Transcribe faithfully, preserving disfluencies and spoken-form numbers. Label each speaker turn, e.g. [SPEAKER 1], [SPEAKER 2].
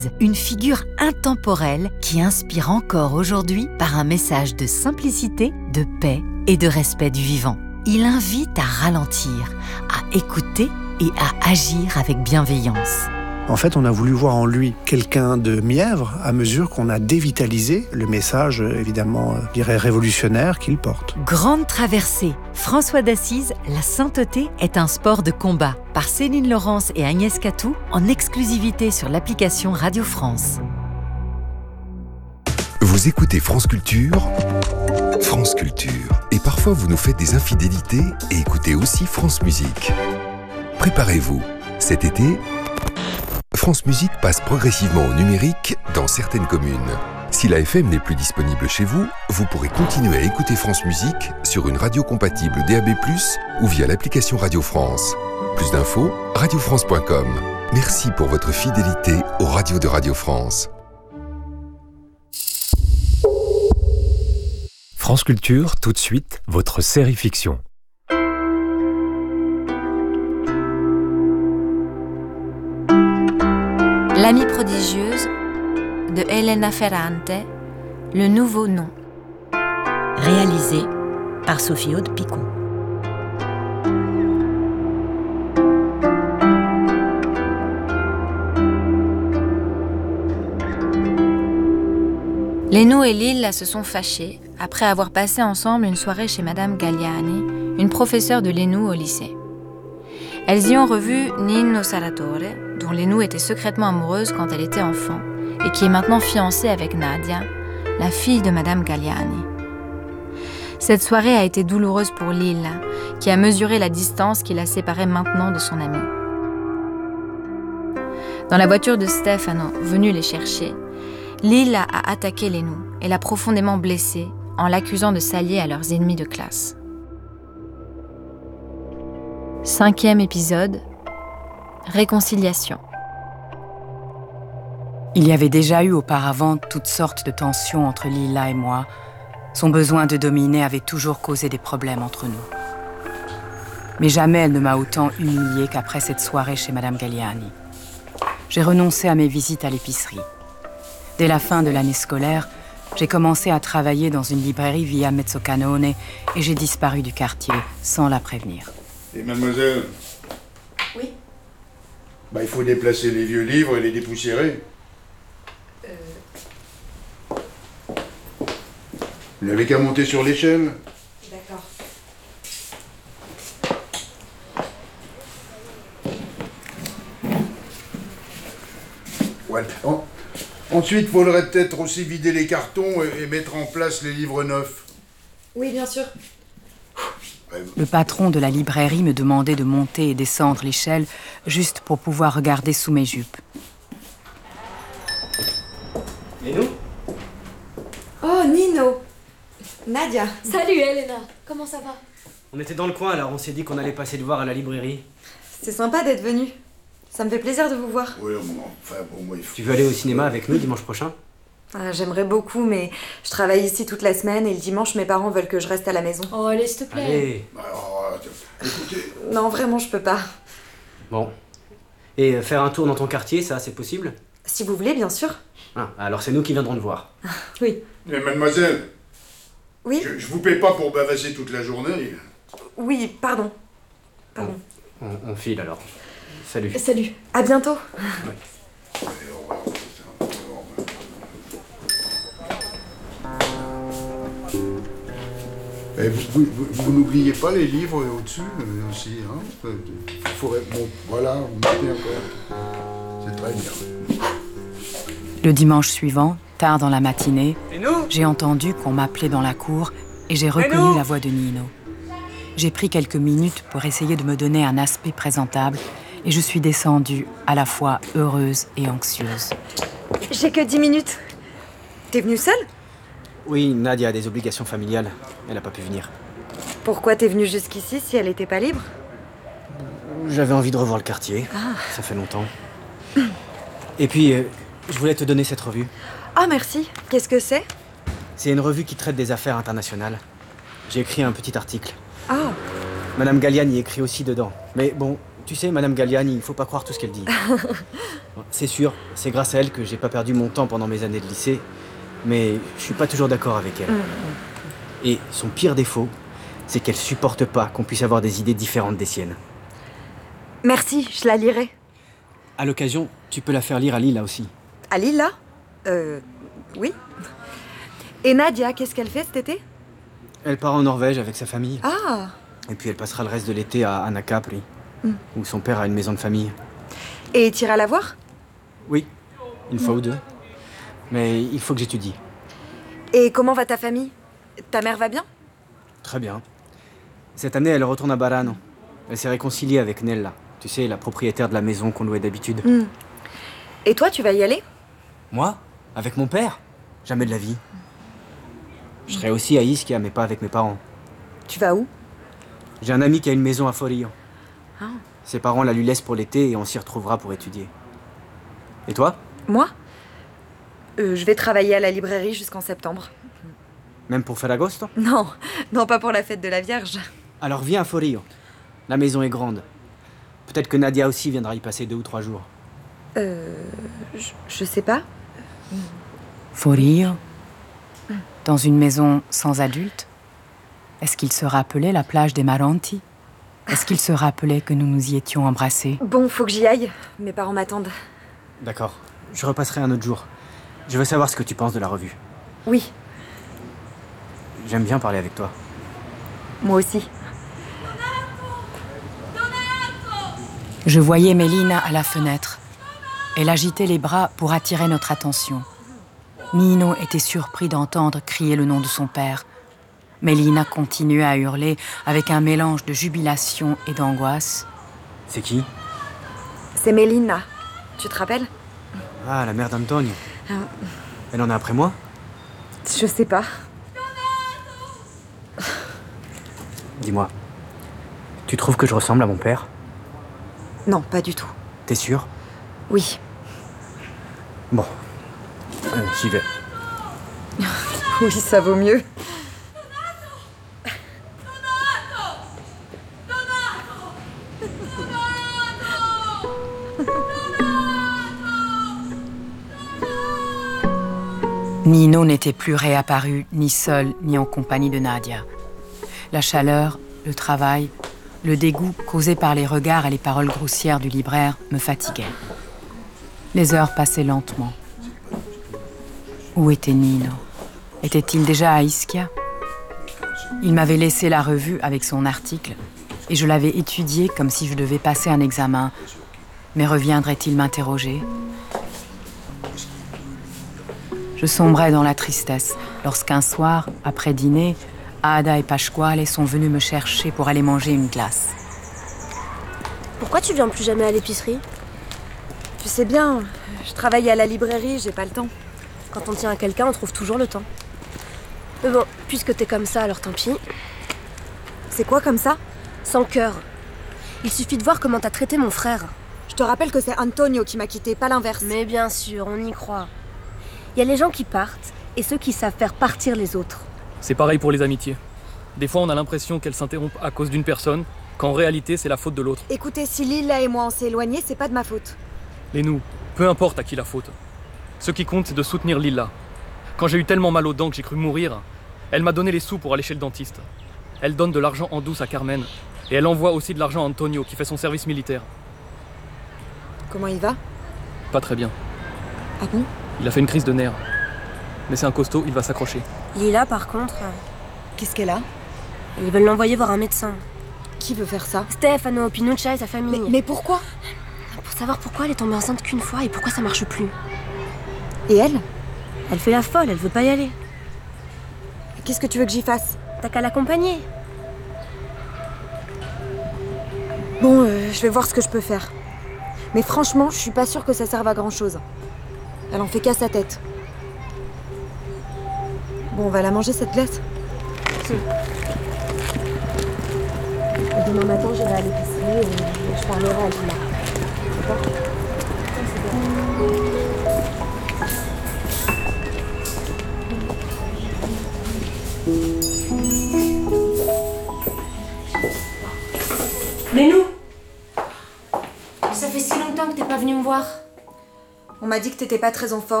[SPEAKER 1] Une figure intemporelle qui inspire encore aujourd'hui par un message de simplicité, de paix et de respect du vivant. Il invite à ralentir, à écouter et à agir avec bienveillance.
[SPEAKER 2] En fait, on a voulu voir en lui quelqu'un de mièvre à mesure qu'on a dévitalisé le message, évidemment, je dirais révolutionnaire qu'il porte.
[SPEAKER 1] Grande traversée. François d'Assise, la sainteté est un sport de combat. Par Céline Laurence et Agnès Catou, en exclusivité sur l'application Radio France.
[SPEAKER 3] Vous écoutez France Culture, France Culture. Et parfois, vous nous faites des infidélités et écoutez aussi France Musique. Préparez-vous. Cet été, France Musique passe progressivement au numérique dans certaines communes. Si la F M n'est plus disponible chez vous, vous pourrez continuer à écouter France Musique sur une radio compatible D A B plus, ou via l'application Radio France. Plus d'infos, radio france point com. Merci pour votre fidélité aux radios de Radio France.
[SPEAKER 4] France Culture, tout de suite, votre série fiction.
[SPEAKER 5] L'amie prodigieuse de Elena Ferrante, le nouveau nom.
[SPEAKER 6] Réalisé par Sophie Aude Picon.
[SPEAKER 5] Léno et Lilla se sont fâchés après avoir passé ensemble une soirée chez Madame Galliani, une professeure de Léno au lycée. Elles y ont revu Nino Saratore, dont Léno était secrètement amoureuse quand elle était enfant, et qui est maintenant fiancée avec Nadia, la fille de Madame Galliani. Cette soirée a été douloureuse pour Lilla, qui a mesuré la distance qui la séparait maintenant de son amie. Dans la voiture de Stefano, venu les chercher, Lilla a attaqué Léno et l'a profondément blessé en l'accusant de s'allier à leurs ennemis de classe. Cinquième épisode, réconciliation.
[SPEAKER 7] Il y avait déjà eu auparavant toutes sortes de tensions entre Lilla et moi. Son besoin de dominer avait toujours causé des problèmes entre nous. Mais jamais elle ne m'a autant humiliée qu'après cette soirée chez Madame Galliani. J'ai renoncé à mes visites à l'épicerie. Dès la fin de l'année scolaire, j'ai commencé à travailler dans une librairie via Mezzocanone et j'ai disparu du quartier sans la prévenir.
[SPEAKER 8] Et mademoiselle?
[SPEAKER 9] Oui.
[SPEAKER 8] Bah, il faut déplacer les vieux livres et les dépoussiérer.
[SPEAKER 9] Euh...
[SPEAKER 8] Vous n'avez qu'à monter sur l'échelle.
[SPEAKER 9] D'accord.
[SPEAKER 8] Ouais. En... Ensuite, il faudrait peut-être aussi vider les cartons et, et mettre en place les livres neufs.
[SPEAKER 9] Oui, bien sûr.
[SPEAKER 7] Le patron de la librairie me demandait de monter et descendre l'échelle juste pour pouvoir regarder sous mes jupes.
[SPEAKER 10] Léno ?
[SPEAKER 9] Oh, Nino! Nadia!
[SPEAKER 11] Salut, Elena! Comment ça va?
[SPEAKER 10] On était dans le coin, alors on s'est dit qu'on allait passer le voir à la librairie.
[SPEAKER 9] C'est sympa d'être venu. Ça me fait plaisir de vous voir.
[SPEAKER 8] Oui, enfin, bon, moi, il faut...
[SPEAKER 10] Tu veux aller au cinéma avec nous dimanche prochain?
[SPEAKER 9] Ah, j'aimerais beaucoup, mais je travaille ici toute la semaine et le dimanche, mes parents veulent que je reste à la maison.
[SPEAKER 11] Oh, allez, s'il te plaît.
[SPEAKER 10] Allez.
[SPEAKER 8] Alors, écoutez...
[SPEAKER 9] Non, vraiment, je peux pas.
[SPEAKER 10] Bon. Et euh, faire un tour dans ton quartier, ça, c'est possible?
[SPEAKER 9] Si vous voulez, bien sûr.
[SPEAKER 10] Ah, alors c'est nous qui viendrons te voir.
[SPEAKER 9] Oui.
[SPEAKER 8] Et mademoiselle?
[SPEAKER 9] Oui?
[SPEAKER 8] Je, je vous paie pas pour bavasser toute la journée.
[SPEAKER 9] Oui, pardon. Pardon.
[SPEAKER 10] On, on, on file alors. Salut.
[SPEAKER 9] Salut. À bientôt.
[SPEAKER 10] Ouais.
[SPEAKER 8] Et vous, vous, vous, vous n'oubliez pas les livres au-dessus euh, aussi, hein? Il faudrait... Bon, voilà, vous mettez encore. C'est très bien.
[SPEAKER 7] Le dimanche suivant, tard dans la matinée, j'ai entendu qu'on m'appelait dans la cour et j'ai reconnu la voix de Nino. J'ai pris quelques minutes pour essayer de me donner un aspect présentable et je suis descendue à la fois heureuse et anxieuse.
[SPEAKER 9] J'ai que dix minutes. T'es venue seule?
[SPEAKER 10] Oui, Nadia a des obligations familiales. Elle n'a pas pu venir.
[SPEAKER 9] Pourquoi t'es venue jusqu'ici si elle était pas libre?
[SPEAKER 10] J'avais envie de revoir le quartier.
[SPEAKER 9] Ah.
[SPEAKER 10] Ça fait longtemps. Et puis, euh, je voulais te donner cette revue.
[SPEAKER 9] Ah, merci. Qu'est-ce que c'est?
[SPEAKER 10] C'est une revue qui traite des affaires internationales. J'ai écrit un petit article.
[SPEAKER 9] Ah.
[SPEAKER 10] Madame Galliani écrit aussi dedans. Mais bon, Tu sais, Madame Galliani, il faut pas croire tout ce qu'elle dit. C'est sûr, c'est grâce à elle que j'ai pas perdu mon temps pendant mes années de lycée, mais je suis pas toujours d'accord avec elle. Et son pire défaut, c'est qu'elle supporte pas qu'on puisse avoir des idées différentes des siennes.
[SPEAKER 9] Merci, je la lirai.
[SPEAKER 10] À l'occasion, tu peux la faire lire à Lila aussi.
[SPEAKER 9] À Lila? Euh... Oui. Et Nadia, qu'est-ce qu'elle fait cet été?
[SPEAKER 10] Elle part en Norvège avec sa famille.
[SPEAKER 9] Ah.
[SPEAKER 10] Et puis elle passera le reste de l'été à Anacapri,
[SPEAKER 9] Mm.
[SPEAKER 10] où son père a une maison de famille.
[SPEAKER 9] Et tu iras la voir?
[SPEAKER 10] Oui, une fois ou deux. Mais il faut que j'étudie.
[SPEAKER 9] Et comment va ta famille? Ta mère va bien?
[SPEAKER 10] Très bien. Cette année, elle retourne à Barano. Elle s'est réconciliée avec Nella. Tu sais, la propriétaire de la maison qu'on louait d'habitude.
[SPEAKER 9] Mm. Et toi, tu vas y aller?
[SPEAKER 10] Moi? Avec mon père? Jamais de la vie. Je serai aussi à Ischia, mais pas avec mes parents.
[SPEAKER 9] Tu vas où?
[SPEAKER 10] J'ai un ami qui a une maison à Forio.
[SPEAKER 9] Ah.
[SPEAKER 10] Ses parents la lui laissent pour l'été et on s'y retrouvera pour étudier. Et toi?
[SPEAKER 9] Moi? euh, Je vais travailler à la librairie jusqu'en septembre.
[SPEAKER 10] Même pour Ferragosto?
[SPEAKER 9] Non, non, pas pour la fête de la Vierge.
[SPEAKER 10] Alors viens à Forio. La maison est grande. Peut-être que Nadia aussi viendra y passer deux ou trois jours.
[SPEAKER 9] Euh... Je, je sais pas.
[SPEAKER 7] Forio? Dans une maison sans adultes? Est-ce qu'il se rappelait la plage des Maranti? Est-ce qu'il se rappelait que nous nous y étions embrassés?
[SPEAKER 9] Bon, faut que j'y aille. Mes parents m'attendent.
[SPEAKER 10] D'accord. Je repasserai un autre jour. Je veux savoir ce que tu penses de la revue.
[SPEAKER 9] Oui,
[SPEAKER 10] J'aime bien parler avec toi.
[SPEAKER 9] moi aussi.
[SPEAKER 7] Je voyais Mélina à la fenêtre. Elle agitait les bras pour attirer notre attention. Nino était surpris d'entendre crier le nom de son père. Mélina continuait à hurler avec un mélange de jubilation et d'angoisse.
[SPEAKER 10] C'est qui?
[SPEAKER 9] C'est Mélina. Tu te rappelles?
[SPEAKER 10] Ah, la mère d'Antonio.
[SPEAKER 9] Ah,
[SPEAKER 10] Elle en a après moi?
[SPEAKER 9] je sais pas.
[SPEAKER 10] Dis-moi, tu trouves que je ressemble à mon père?
[SPEAKER 9] Non, pas du tout.
[SPEAKER 10] T'es sûr?
[SPEAKER 9] Oui.
[SPEAKER 10] Bon, euh, j'y vais.
[SPEAKER 9] Oui, ça vaut mieux.
[SPEAKER 7] Nino n'était plus réapparu, ni seul, ni en compagnie de Nadia. La chaleur, le travail, le dégoût causé par les regards et les paroles grossières du libraire me fatiguaient. Les heures passaient lentement. Où était Nino? Était-il déjà à Ischia? Il m'avait laissé la revue avec son article et je l'avais étudié comme si je devais passer un examen. Mais reviendrait-il m'interroger? Je sombrais dans la tristesse lorsqu'un soir, après dîner, Ada et Pasquale sont venus me chercher pour aller manger une glace.
[SPEAKER 11] Pourquoi tu viens plus jamais à l'épicerie?
[SPEAKER 9] Tu sais bien, je travaille à la librairie, j'ai pas le temps.
[SPEAKER 11] Quand on tient à quelqu'un, on trouve toujours le temps. Mais bon, puisque t'es comme ça, alors tant pis.
[SPEAKER 9] C'est quoi comme ça?
[SPEAKER 11] Sans cœur. Il suffit de voir comment t'as traité mon frère.
[SPEAKER 9] Je te rappelle que c'est Antonio qui m'a quitté, pas l'inverse.
[SPEAKER 11] Mais bien sûr, on y croit. Il y a les gens qui partent et ceux qui savent faire partir les autres.
[SPEAKER 12] C'est pareil pour les amitiés. Des fois, on a l'impression qu'elles s'interrompent à cause d'une personne, qu'en réalité, c'est la faute de l'autre.
[SPEAKER 9] Écoutez, si Lila et moi on s'est éloignés, c'est pas de ma faute.
[SPEAKER 12] Et nous, peu importe à qui la faute. Ce qui compte, c'est de soutenir Lila. Quand j'ai eu tellement mal aux dents que j'ai cru mourir, elle m'a donné les sous pour aller chez le dentiste. Elle donne de l'argent en douce à Carmen. Et elle envoie aussi de l'argent à Antonio, qui fait son service militaire.
[SPEAKER 9] Comment il va?
[SPEAKER 12] Pas très bien.
[SPEAKER 9] Ah bon?
[SPEAKER 12] Il a fait une crise de nerfs. Mais c'est un costaud, il va s'accrocher.
[SPEAKER 11] Lila, par contre...
[SPEAKER 9] Qu'est-ce qu'elle a?
[SPEAKER 11] Ils veulent l'envoyer voir un médecin.
[SPEAKER 9] Qui veut faire ça?
[SPEAKER 11] Stefano Pinuccia et sa famille.
[SPEAKER 9] Mais, mais pourquoi?
[SPEAKER 11] Pour savoir pourquoi elle est tombée enceinte qu'une fois et pourquoi ça marche plus.
[SPEAKER 9] Et elle?
[SPEAKER 11] Elle fait la folle, elle veut pas y aller.
[SPEAKER 9] Qu'est-ce que tu veux que j'y fasse?
[SPEAKER 11] T'as qu'à l'accompagner.
[SPEAKER 9] Bon, euh, je vais voir ce que je peux faire. Mais franchement, je suis pas sûre que ça serve à grand-chose. Elle en fait qu'à sa tête. Bon, on va la manger cette glace.
[SPEAKER 11] Si. Et demain matin, j'irai à l'épicerie et je parlerai à Lila. D'accord?
[SPEAKER 13] Mais nous,
[SPEAKER 9] m'a dit que t'étais pas très en forme.